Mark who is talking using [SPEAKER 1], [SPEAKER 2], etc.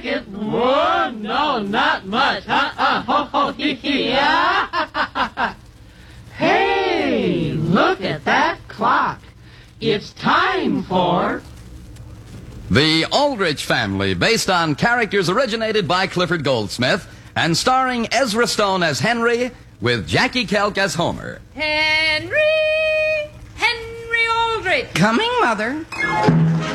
[SPEAKER 1] it? Whoa, no, not much. Ho, ho, hee, hee. Hey, look at that clock. It's time for...
[SPEAKER 2] The Aldrich Family, based on characters originated by Clifford Goldsmith and starring Ezra Stone as Henry with Jackie Kelk as Homer.
[SPEAKER 3] Henry Aldrich.
[SPEAKER 4] Coming, Mother.